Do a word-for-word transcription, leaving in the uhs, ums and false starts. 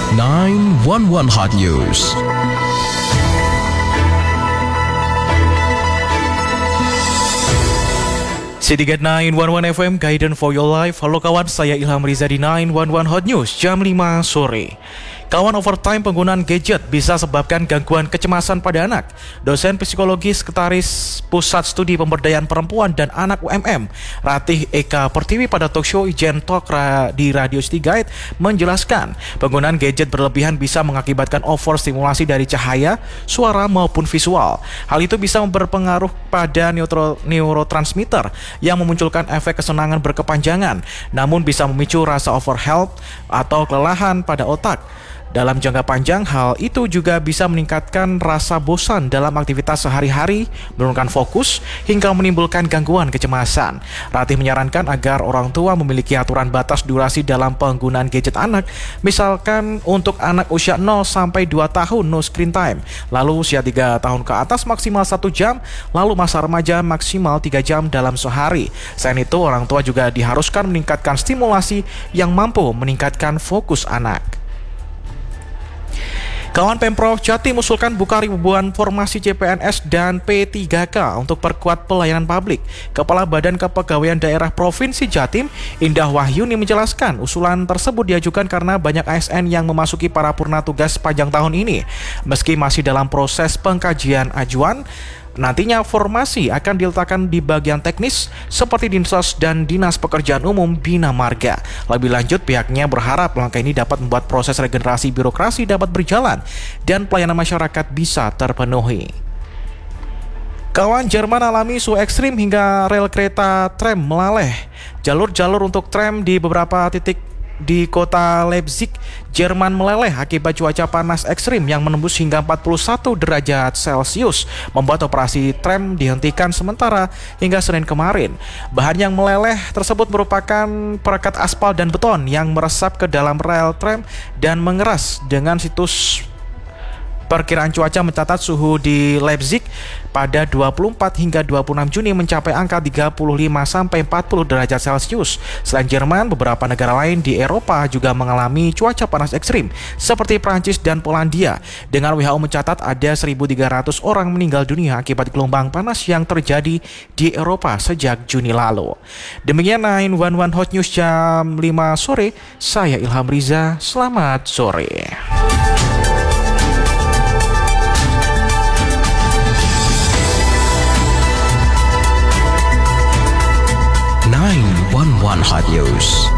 nine one one Hot News. City Gate nine one one F M, Guidance for Your Life. Halo kawan, saya Ilham Riza di nine one one Hot News jam lima sore. Kawan, overtime penggunaan gadget bisa sebabkan gangguan kecemasan pada anak. Dosen psikologi Sekretaris Pusat Studi Pemberdayaan Perempuan dan Anak U M M, Ratih Eka Pertiwi pada talkshow Ijen Talk di Radio City Guide menjelaskan, penggunaan gadget berlebihan bisa mengakibatkan overstimulasi dari cahaya, suara maupun visual. Hal itu bisa berpengaruh pada neuro, neurotransmitter yang memunculkan efek kesenangan berkepanjangan, namun bisa memicu rasa overwhelmed atau kelelahan pada otak. Dalam jangka panjang, hal itu juga bisa meningkatkan rasa bosan dalam aktivitas sehari-hari, menurunkan fokus, hingga menimbulkan gangguan kecemasan. Ratih menyarankan agar orang tua memiliki aturan batas durasi dalam penggunaan gadget anak, misalkan untuk anak usia nol sampai dua tahun no screen time, lalu usia tiga tahun ke atas maksimal satu jam, lalu masa remaja maksimal tiga jam dalam sehari. Selain itu, orang tua juga diharuskan meningkatkan stimulasi yang mampu meningkatkan fokus anak. Kawan, Pemprov Jatim usulkan buka ribuan formasi C P N S dan P tiga K untuk perkuat pelayanan publik. Kepala Badan Kepegawaian Daerah Provinsi Jatim, Indah Wahyuni, menjelaskan usulan tersebut diajukan karena banyak A S N yang memasuki parapurna tugas sepanjang tahun ini. Meski masih dalam proses pengkajian ajuan, nantinya formasi akan diletakkan di bagian teknis seperti Dinsos dan Dinas Pekerjaan Umum Bina Marga. Lebih lanjut, pihaknya berharap langkah ini dapat membuat proses regenerasi birokrasi dapat berjalan dan pelayanan masyarakat bisa terpenuhi. Kawan, Jerman alami suhu ekstrim hingga rel kereta tram melaleh. Jalur-jalur untuk tram di beberapa titik di kota Leipzig, Jerman meleleh akibat cuaca panas ekstrim yang menembus hingga empat puluh satu derajat Celcius, membuat operasi tram dihentikan sementara hingga Senin kemarin. Bahan yang meleleh tersebut merupakan perekat aspal dan beton yang meresap ke dalam rel tram dan mengeras. Dengan situs perkiraan cuaca mencatat suhu di Leipzig pada dua puluh empat hingga dua puluh enam Juni mencapai angka tiga puluh lima sampai empat puluh derajat Celcius. Selain Jerman, beberapa negara lain di Eropa juga mengalami cuaca panas ekstrim seperti Prancis dan Polandia. Dengan W H O mencatat ada seribu tiga ratus orang meninggal dunia akibat gelombang panas yang terjadi di Eropa sejak Juni lalu. Demikian nine one one Hot News jam lima sore. Saya Ilham Riza. Selamat sore. nine one one Hot News.